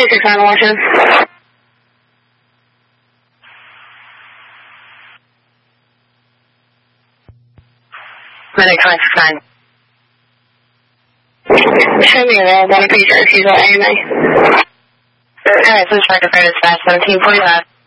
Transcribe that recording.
69 Washington. Medic 569. Show me available on a patient. She's at AMA. Alright, please try to fire dispatch 1745.